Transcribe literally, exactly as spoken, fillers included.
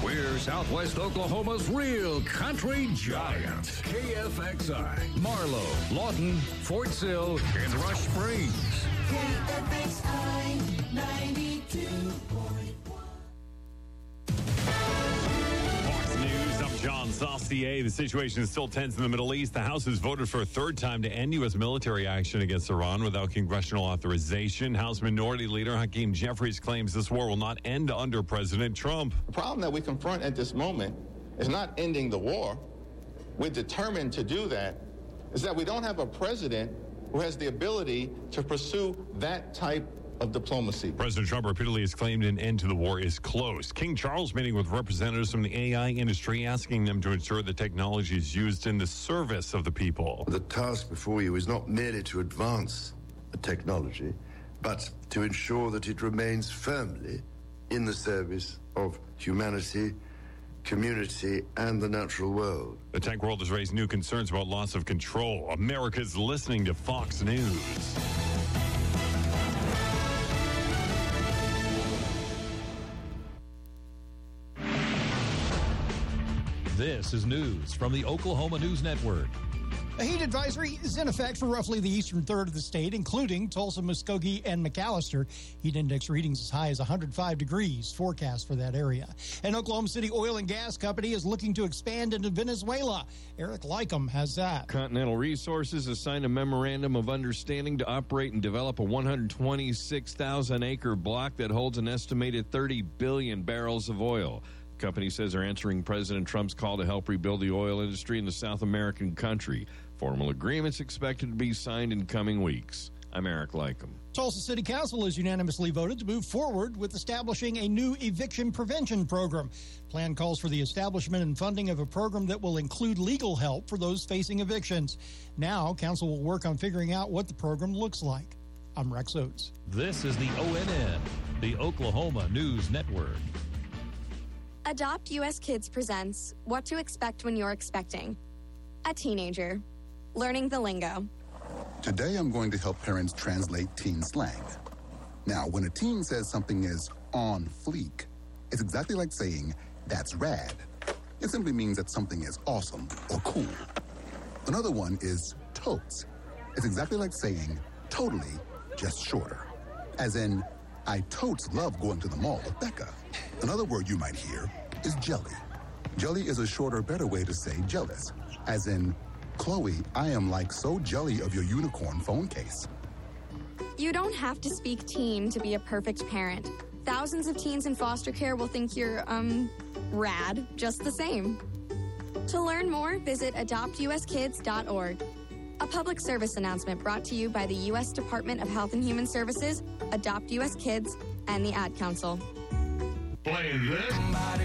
We're Southwest Oklahoma's real country giant. K F X I, Marlow, Lawton, Fort Sill, and Rush Springs. K F X I ninety-two point one. John Saucier. The situation is still tense in the Middle East. The House has voted for a third time to end U S military action against Iran without congressional authorization. House Minority Leader Hakeem Jeffries claims this war will not end under President Trump. The problem that we confront at this moment is not ending the war. We're determined to do that. Is that we don't have a president who has the ability to pursue that type of diplomacy. President Trump repeatedly has claimed an end to the war is close. King Charles meeting with representatives from the A I industry, asking them to ensure the technology is used in the service of the people. The task before you is not merely to advance the technology, but to ensure that it remains firmly in the service of humanity, community, and the natural world. The tech world has raised new concerns about loss of control. America's listening to Fox News. This is news from the Oklahoma News Network. A heat advisory is in effect for roughly the eastern third of the state, including Tulsa, Muskogee, and McAllister. Heat index readings as high as one hundred five degrees forecast for that area. And Oklahoma City Oil and Gas Company is looking to expand into Venezuela. Eric Lycum has that. Continental Resources has signed a memorandum of understanding to operate and develop a one hundred twenty-six thousand acre block that holds an estimated thirty billion barrels of oil. The company says they're answering President Trump's call to help rebuild the oil industry in the South American country. Formal agreements expected to be signed in coming weeks. I'm Eric Lycum. Tulsa City Council has unanimously voted to move forward with establishing a new eviction prevention program. Plan calls for the establishment and funding of a program that will include legal help for those facing evictions. Now, Council will work on figuring out what the program looks like. I'm Rex Oates. This is the O N N, the Oklahoma News Network. Adopt U S Kids presents What to Expect When You're Expecting. A teenager. Learning the lingo. Today I'm going to help parents translate teen slang. Now, when a teen says something is on fleek, it's exactly like saying, that's rad. It simply means that something is awesome or cool. Another one is totes. It's exactly like saying, totally, just shorter. As in, I totes love going to the mall with Becca. Another word you might hear is jelly. Jelly is a shorter, better way to say jealous. As in, Chloe, I am like so jelly of your unicorn phone case. You don't have to speak teen to be a perfect parent. Thousands of teens in foster care will think you're, um, rad just the same. To learn more, visit adopt u s kids dot org. A public service announcement brought to you by the U S Department of Health and Human Services, Adopt U S Kids, and the Ad Council. Play this. Somebody